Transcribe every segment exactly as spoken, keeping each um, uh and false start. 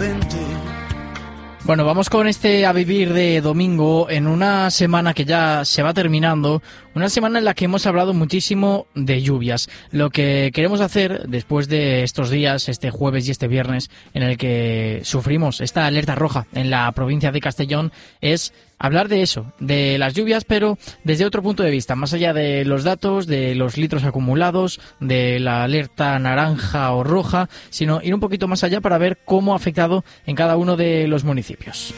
repente. Bueno, vamos con este A Vivir de domingo en una semana que ya se va terminando, una semana en la que hemos hablado muchísimo de lluvias. Lo que queremos hacer después de estos días, este jueves y este viernes, en el que sufrimos esta alerta roja en la provincia de Castellón, es hablar de eso, de las lluvias, pero desde otro punto de vista, más allá de los datos, de los litros acumulados, de la alerta naranja o roja, sino ir un poquito más allá para ver cómo ha afectado en cada uno de los municipios.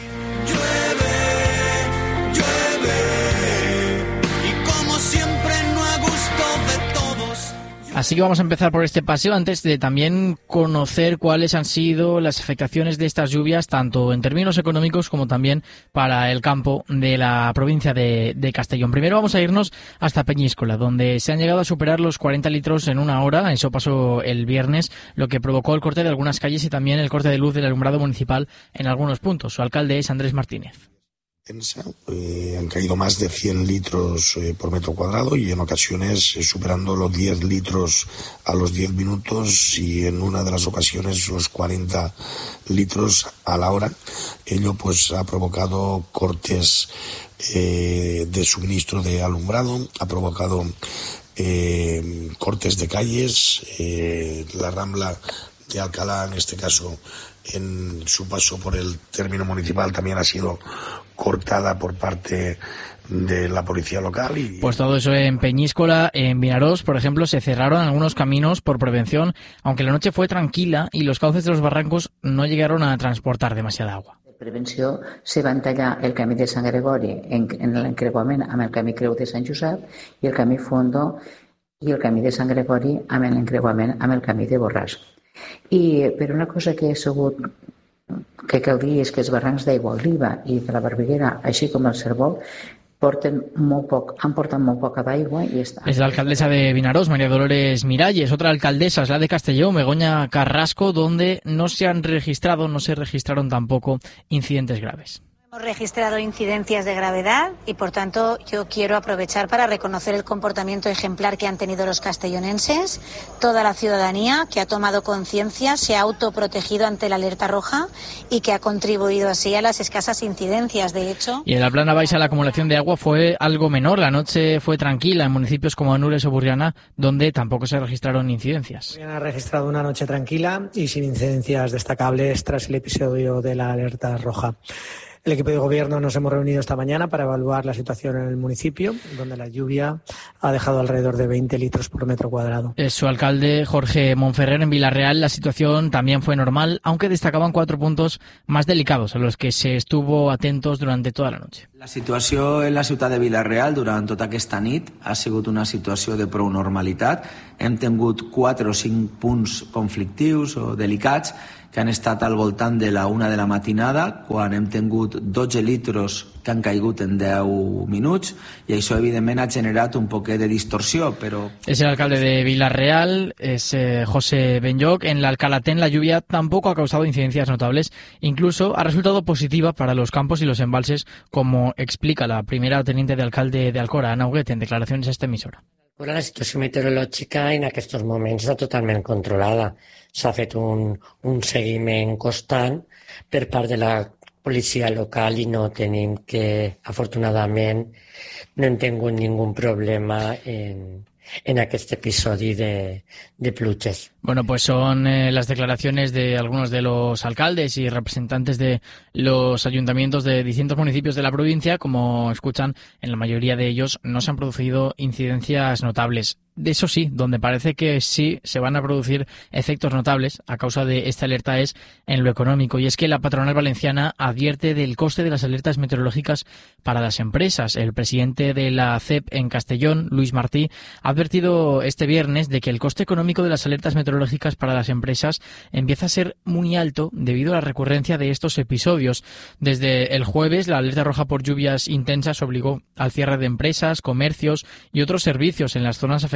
Así que vamos a empezar por este paseo antes de también conocer cuáles han sido las afectaciones de estas lluvias, tanto en términos económicos como también para el campo de la provincia de, de Castellón. Primero vamos a irnos hasta Peñíscola, donde se han llegado a superar los cuarenta litros en una hora. Eso pasó el viernes, lo que provocó el corte de algunas calles y también el corte de luz del alumbrado municipal en algunos puntos. Su alcalde es Andrés Martínez. Eh, han caído más de cien litros eh, por metro cuadrado y en ocasiones eh, superando los diez litros a los diez minutos y en una de las ocasiones los cuarenta litros a la hora. Ello pues ha provocado cortes eh, de suministro de alumbrado, ha provocado eh, cortes de calles, eh, la Rambla de Alcalá en este caso en su paso por el término municipal también ha sido cortada por parte de la policía local. Y pues todo eso en Peñíscola. En Vinarós, por ejemplo, se cerraron algunos caminos por prevención, aunque la noche fue tranquila y los cauces de los barrancos no llegaron a transportar demasiada agua. De prevenció se van tallar el camí de Sant Gregori en, en l'encreuament amb el camí Creu de Sant Josep i el camí Fondo i el camí de Sant Gregori amb l'encreuament amb el camí de Borràs. I per una cosa que he sabut que cal dir és que els barrancs d'Aigua Oliva i de la Barbiguera, així com el Cérvol, porten molt poc, han portat molt poca d'aigua i està. Es la alcaldesa de Vinarós, María Dolores Miralles. Otra alcaldesa es la de Castellón, Begoña Carrasco, donde no se han registrado, no se registraron tampoco incidentes graves. Hemos registrado incidencias de gravedad y, por tanto, yo quiero aprovechar para reconocer el comportamiento ejemplar que han tenido los castellonenses, toda la ciudadanía que ha tomado conciencia, se ha autoprotegido ante la alerta roja y que ha contribuido así a las escasas incidencias. De hecho... Y en la Plana Baixa la acumulación de agua fue algo menor. La noche fue tranquila en municipios como Anures o Burriana, donde tampoco se registraron incidencias. Burriana ha registrado una noche tranquila y sin incidencias destacables tras el episodio de la alerta roja. El equipo de gobierno nos hemos reunido esta mañana para evaluar la situación en el municipio, donde la lluvia ha dejado alrededor de veinte litros por metro cuadrado. Es su alcalde, Jorge Monferrer. En Vilarreal la situación también fue normal, aunque destacaban cuatro puntos más delicados a los que se estuvo atentos durante toda la noche. La situació en la ciutat de Vila-real durant tota aquesta nit ha sigut una situació de prou normalitat. Hem tingut quatre o cinc punts conflictius o delicats que han estat al voltant de la una de la matinada, quan hem tingut dotze litros que han caigut en deu minuts, i això evidentment ha generat un poquet de distorsió, però... Es el alcalde de Vila-real, es eh, José Benlloch. En la Alcalatén la lluvia tampoco ha causado incidencias notables, incluso ha resultado positiva para los campos y los embalses, como explica la primera teniente de alcalde de Alcora, Ana Huguet, en declaraciones a esta emisora. La situació meteorològica en aquests moments està totalment controlada. S'ha fet un, un seguiment constant per part de la policia local i no tenim que, afortunadament, no hem tingut ningú problema en, en aquest episodi de, de pluges. Bueno, pues son eh, las declaraciones de algunos de los alcaldes y representantes de los ayuntamientos de distintos municipios de la provincia. Como escuchan, en la mayoría de ellos no se han producido incidencias notables. De eso sí, donde parece que sí se van a producir efectos notables a causa de esta alerta es en lo económico. Y es que la patronal valenciana advierte del coste de las alertas meteorológicas para las empresas. El presidente de la C E P en Castellón, Luis Martí, ha advertido este viernes de que el coste económico de las alertas meteorológicas para las empresas empieza a ser muy alto debido a la recurrencia de estos episodios. Desde el jueves, la alerta roja por lluvias intensas obligó al cierre de empresas, comercios y otros servicios en las zonas afectadas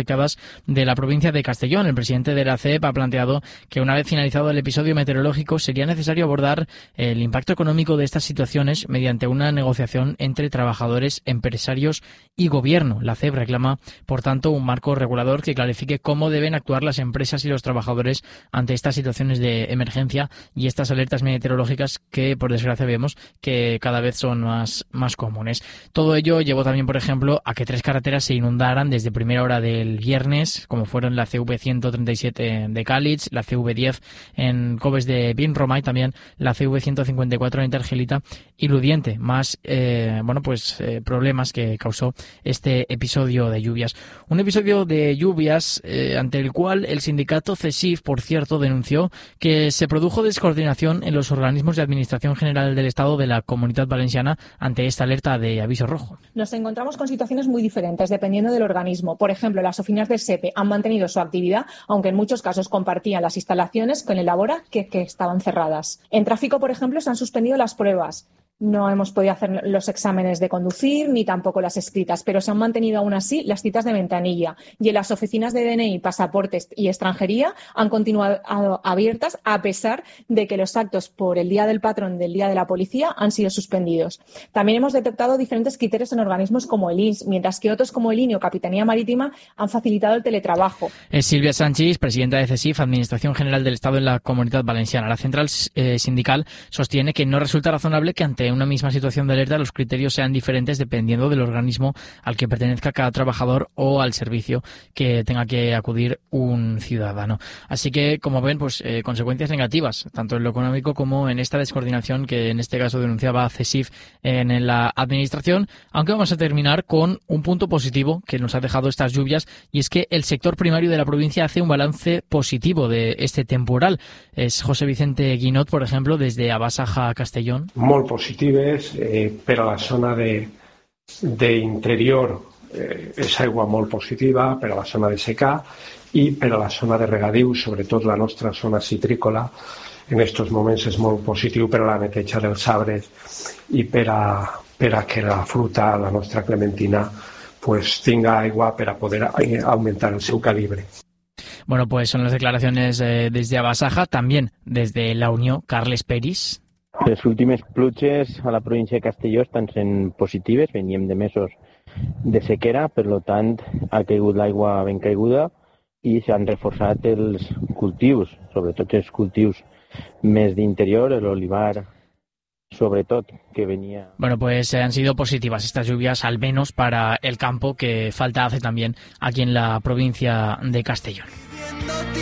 afectadas de la provincia de Castellón. El presidente de la C E P ha planteado que una vez finalizado el episodio meteorológico sería necesario abordar el impacto económico de estas situaciones mediante una negociación entre trabajadores, empresarios y gobierno. La C E P reclama, por tanto, un marco regulador que clarifique cómo deben actuar las empresas y los trabajadores ante estas situaciones de emergencia y estas alertas meteorológicas que, por desgracia, vemos que cada vez son más, más comunes. Todo ello llevó también, por ejemplo, a que tres carreteras se inundaran desde primera hora del viernes, como fueron la C V ciento treinta y siete de Càlig, la C V diez en Coves de Vinromà y también la C V ciento cincuenta y cuatro en Intergelita y Ludiente. Más eh, bueno, pues eh, problemas que causó este episodio de lluvias. Un episodio de lluvias eh, ante el cual el sindicato CESIF, por cierto, denunció que se produjo descoordinación en los organismos de Administración General del Estado de la Comunitat Valenciana ante esta alerta de aviso rojo. Nos encontramos con situaciones muy diferentes dependiendo del organismo. Por ejemplo, las oficinas del SEPE han mantenido su actividad, aunque en muchos casos compartían las instalaciones con el Labora que, que estaban cerradas. En tráfico, por ejemplo, se han suspendido las pruebas. No hemos podido hacer los exámenes de conducir ni tampoco las escritas, pero se han mantenido aún así las citas de ventanilla. Y en las oficinas de D N I, pasaportes y extranjería han continuado abiertas a pesar de que los actos por el Día del Patrón del Día de la Policía han sido suspendidos. También hemos detectado diferentes criterios en organismos como el I N S, mientras que otros como el I N I o Capitanía Marítima han facilitado el teletrabajo. Es Silvia Sánchez, presidenta de CESIF, Administración General del Estado en la Comunitat Valenciana. La central eh, sindical sostiene que no resulta razonable que ante en una misma situación de alerta los criterios sean diferentes dependiendo del organismo al que pertenezca cada trabajador o al servicio que tenga que acudir un ciudadano. Así que, como ven, pues eh, consecuencias negativas, tanto en lo económico como en esta descoordinación que en este caso denunciaba CESIF en, en la administración, aunque vamos a terminar con un punto positivo que nos ha dejado estas lluvias, y es que el sector primario de la provincia hace un balance positivo de este temporal. Es José Vicente Guinot, por ejemplo, desde Abasaja a Castellón. Muy positivo. Eh, per a la zona d'interior eh, és aigua molt positiva, per a la zona de secà i per a la zona de regadiu, sobretot la nostra zona citrícola, en aquests moments és molt positiu per a la neteja dels arbres i per a, per a que la fruta, la nostra clementina, pues, tinga aigua per a poder augmentar el seu calibre. Bueno, pues son las declaraciones eh, desde Abasaja, también desde la Unió, Carles Peris. Les últimes pluges a la província de Castelló estan sent positives, veníem de mesos de sequera, per tant ha caigut l'aigua ben caiguda i s'han reforçat els cultius, sobretot els cultius més d'interior, l'olivar sobretot, que venía... Bueno, pues han sido positivas estas lluvias, al menos para el campo, que falta hace también aquí en la provincia de Castellón.